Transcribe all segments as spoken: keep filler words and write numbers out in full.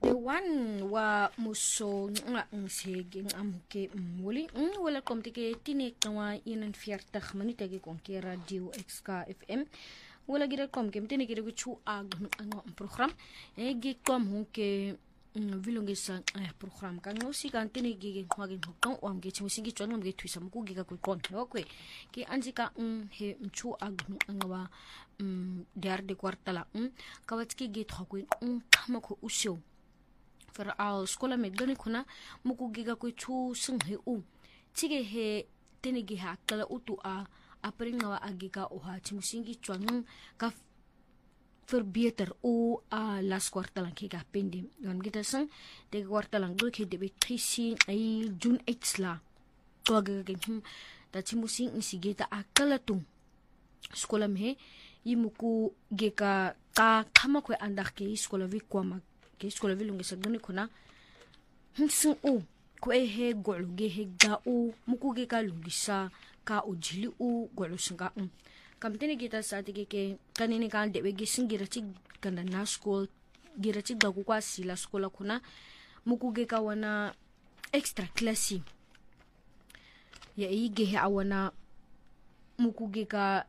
the one wa muso nga nsege ngamke muli wala komtike tine kawa inan fiertag minute ke konke radio X K F M wala gira komke mtene ke chu ag ang program e gi kom honke vilongesa program kan no si kan tine gi ngwage ngokon o amge chimusingi chwana amge twisa muku gi ka ko kon okwe ke anjika he chu ag angwa der de kwartala kawatski gi thokwe kama ko usyo fer al skola me gani kuna muku giga ko chu sing he u chige he tene gi ha kala utu a apringa wa agiga o ha chimusingi chwanung ka verbeter o a las kwartalang ki ga pende ngam gita sang de kwartalang do ke de betrisi ai jun etsla to ga ga hum da chimusing isigeta akala tu skola me imuku geka ka kama ko andak ke skola vi kwama ke skola vi lungisa gani kuna hinsin o ko e he golu ge he ga o muku ge ka lungisa ka o jili o golu singa um kam tene kita sa tike ke kanini kan de ge singira ci ganda na school gira ci ga ku kwa sila skola kuna muku ge ka wana extra classy ya i ge he awana muku ge ka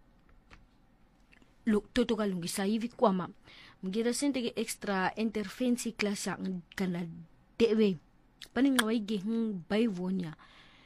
lo toto ka lungisa hivi kwama mgira sente ke extra intervensi klasa kana dewe paning ngawai ge hm bai vonya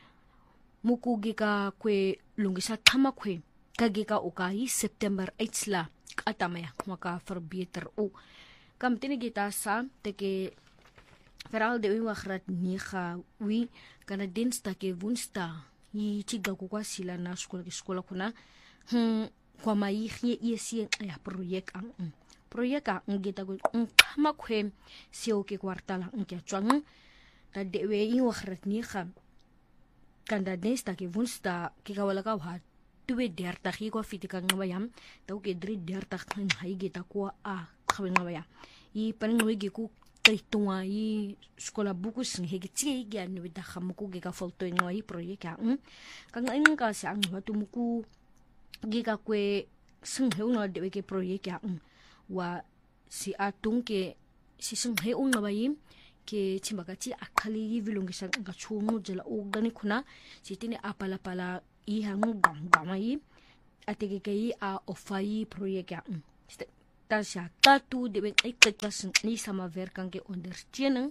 muku ge ka kwe lungisa thama kwe kage ka ukai September eighth-la atamaya maka verbeter o kam tini kita sa teke veral de wa khrat ni kha wi kana dinsdag ke woensdag yi chiga ko kwa sila na skola ke skola kuna hm kwa mai khie yesi ya project ang project ang gita ko kama kwe sio ke kwartala ang kya chwang ta de we yi wa khrat ni kha kanda dinsdag ke woensdag ke ka wala ka wa tuwe derta hi ko fitika ngawayam taw ke dri derta khan hai gita ko a khawe ngawaya i pan ngawe ge ku taitunga i skola buku sing he ge chi ge an wi da khamuku ge ka folto ngawai project ang kang ang ka sa ang wa tumuku ge ka kwe sing he no de ke project ang wa si atung ke si sing he un ngawai ke chimbaga chi akhali vilungi sang ka chumu jela o gani kuna si tine apala pala i hangu gam gamai atege kei a ofai project ya ta sha ta tu de ben ek tas ni sama ver kan ke ondersteuning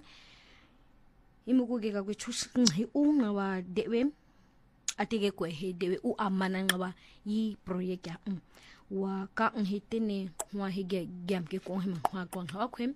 imugo ge ka ku chus he u ngawa de we atege ko he de we u amana ngawa i project ya wa ka he tene wa he ge gam ke ko he ma ko ha kwem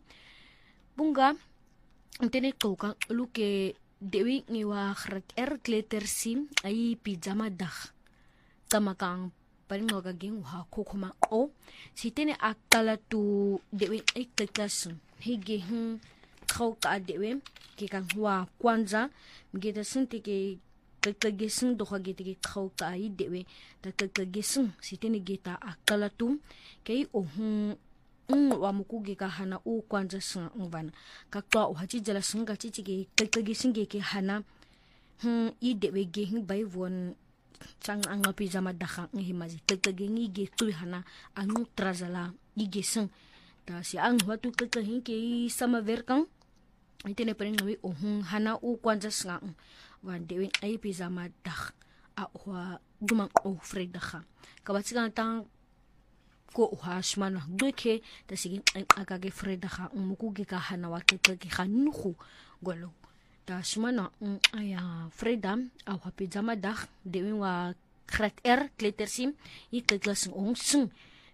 bunga tene ko ka luke dewi ngiwa khrat er kletersim ai pijama dah tamakang paling ga ging ha kokoma o sitene akala tu dewi ektas hige hm khau ka dewi ke kan wa kwanza ngeta sinte ke kakagesin do khagete ke khau ka ai dewi ta kakagesin sitene geta akala tu ke o hm un wa muku ge ka hana u kwanza sang ngwan ka kwa o haji jala singa chi chi ge kage singe ke hana hm i de we ge hin bai won chang anga pijama dakha ngi maji kage ngi ge tu hana anu trazala i ge sang ta si ang wa tu kage hin ke sama verkang itene pering ngi o hm hana u kwanza sang wan de we ai pijama dakh a wa duma o fre dakha ka ba tsinga tang ko uhashmana duke ta sigin akage freda kha umuku ge ka hana wa ke ke khanuhu golo ta shmana aya freda a wa pijama dah de wa krat er kletersim i klas ong sing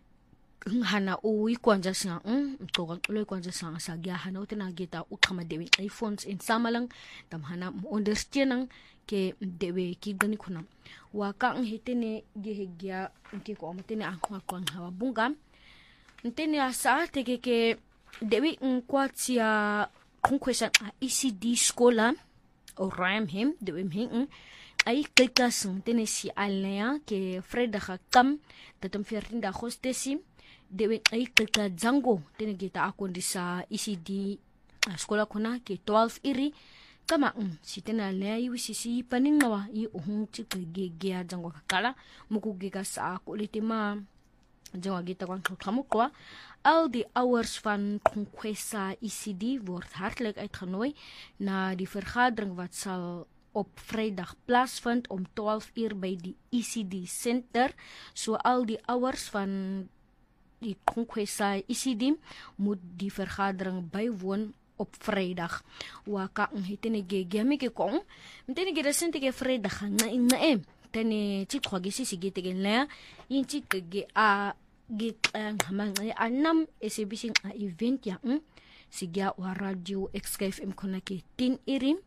hana o i kwanja sa to ga lo kwanja sa sa gya hana utena geta ukama de iPhones in samalang tam hana understand ke dewe ki gani kuna wa ka ang hitene ge gya ke ko amatene akwa kwang hawa bunga ntene asa teke ke dewe nkwatia kunkwesa E C D skola o ram him dewe him ai klekas ntene si alea ke freda khakam tatum ferdinda hostesi dewe ai kleka zango tene geta akondisa E C D skola kuna ke twelve iri kama um sitena le wi sisi paning nawa i uhung chi ge ge jangwa kala muku ge ka sa ko litima jangwa gita kwang khamu kwa al die ouers van Conquesta I C D word hartelijk uitgenooi na die vergadering wat sal op vrijdag plaasvind om twaalf uur by die I C D Center. So al die ouers van die Conquesta I C D moet die vergadering bywoon op vrijdag. Waka ngitene gegemi ke kong. Mtene ge resente ke vrijdag na ina e. Tene chikwa ge sisi ge tegenle. Yin chike ge a ge ngamanga anam S A B C a event ya mm. Sigia wa radio X K F M konake tien iri.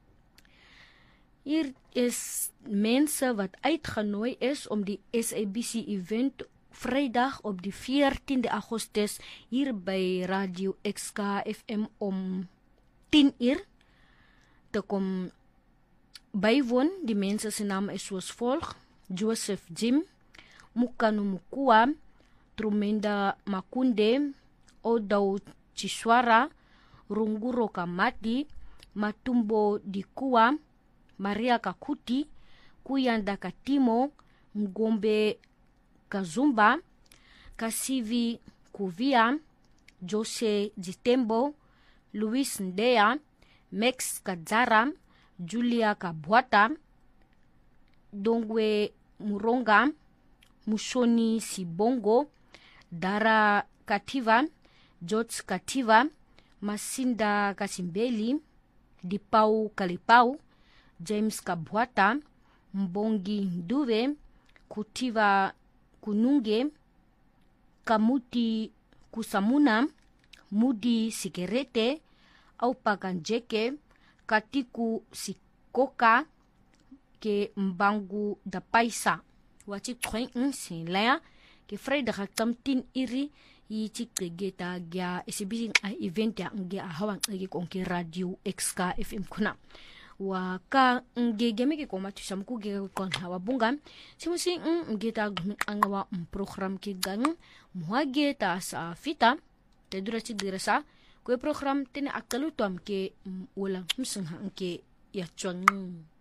Hier is mense wat uitgenooi is om die S A B C event vrijdag op die veertiende Augustus hier by Radio X K F M om tien uur te kom bywoon. Die mense se naam is soos volg: Joseph Jim, Mukanu Mukua, Trumenda Makunde, Odau Chiswara, Runguro Kamati, Matumbo Dikua, Maria Kakuti, Kuyanda Katimo, Ngombe Kazumba, Kasivi Kuvia, Jose Jitembo, Luis Ndea, Max Kadzara, Julia Kabwata, Dongwe Muronga, Mushoni Sibongo, Dara Kativa, George Kativa, Masinda Kasimbeli, Dipau Kalipau, James Kabwata, Mbongi Nduve, Kutiva Kununge, Kamuti Kusamuna, Mudi Sikerete, Aupakanjeke, Katiku Sikoka, ke Mbangu da Paisa. Wachi kwen nsin laya, ke vrijdag tam tien iri, yi chikre geta gya esibisi a event ya nge a hawan nge konke radio X K F M kuna. Waka nge gemi ke koma tusamuku ge kon hawa bunga simusi nge ta angawa program ke gang muage ta sa fita te dura ci dirasa ko program tene akalutom ke wala msung ke ya chwang